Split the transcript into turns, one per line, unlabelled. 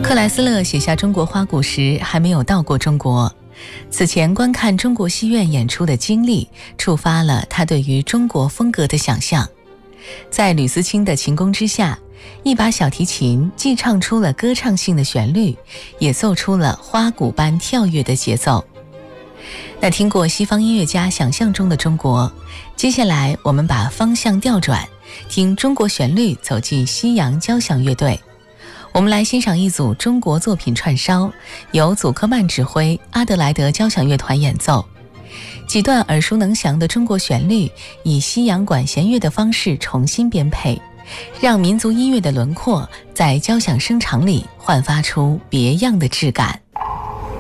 克莱斯勒写下中国花鼓时还没有到过中国，此前观看中国戏院演出的经历触发了他对于中国风格的想象。在吕思清的琴功之下，一把小提琴既唱出了歌唱性的旋律，也奏出了花鼓般跳跃的节奏。那听过西方音乐家想象中的中国，接下来我们把方向调转，听中国旋律走进西洋交响乐队。我们来欣赏一组中国作品串烧，由祖克曼指挥，阿德莱德交响乐团演奏。几段耳熟能详的中国旋律以西洋管弦乐的方式重新编配，让民族音乐的轮廓在交响声场里焕发出别样的质感。